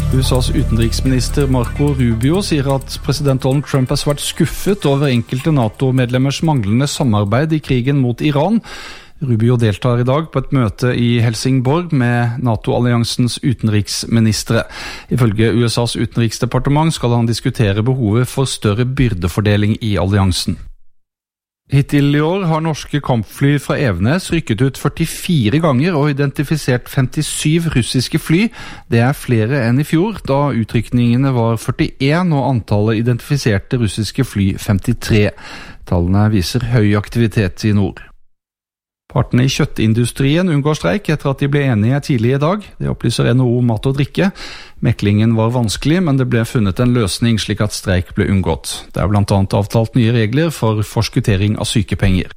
USAs utenriksminister Marco Rubio sier at president Donald Trump er svært skuffet over enkelte NATO-medlemmers manglende samarbeid i krigen mot Iran. Rubio deltar i dag på et møte i Helsingborg med NATO-alliansens utenriksministre. Ifølge USAs utenriksdepartement skal han diskutere behovet for større byrdefordeling i alliansen. Hittil i år har norske kampfly fra Evenes rykket ut 44 ganger og identifisert 57 russiske fly. Det er flere enn i fjor, da utrykningene var 41 og antallet identifiserte russiske fly 53. Tallene viser høy aktivitet i nord. Partene i kjøttindustrien unngår streik etter at de ble enige tidlig i dag. Det opplyser NHO Mat og Drikke. Meklingen var vanskelig, men det ble funnet en løsning slik at streik ble unngått. Det er blant annet avtalt nye regler for forskuttering av sykepenger.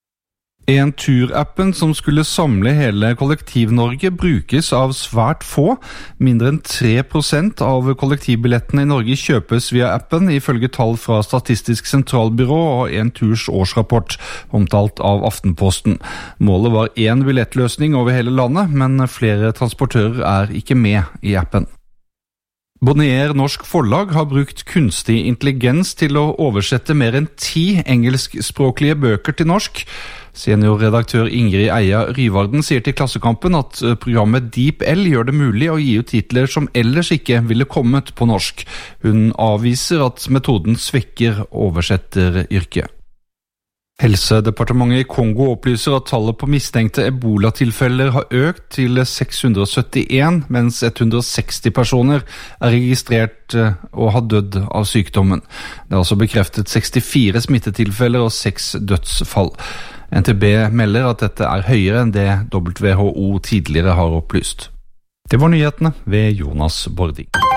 Entur-appen som skulle samle hele Kollektiv-Norge brukes av svært få. Mindre enn 3% av kollektivbillettene i Norge kjøpes via appen, ifølge tall fra Statistisk sentralbyrå og Enturs årsrapport, omtalt av Aftenposten. Målet var én billettløsning over hele landet, men flere transportører er ikke med i appen. Bonnier Norsk Forlag har brukt kunstig intelligens til å oversette mer enn 10 engelskspråklige bøker til norsk. Seniorredaktør Ingrid Eia Ryvarden sier til Klassekampen at programmet DeepL gjør det mulig å gi ut titler som ellers ikke ville kommet på norsk. Hun avviser at metoden svekker oversetteryrket. Helsedepartementet i Kongo opplyser at tallet på mistenkte Ebola-tilfeller har økt til 671, mens 160 personer er registrert og har dødd av sykdommen. Det er altså bekreftet 64 smittetilfeller og 6 dødsfall. NTB melder at dette er høyere enn det WHO tidligere har opplyst. Det var nyhetene ved Jonas Bording.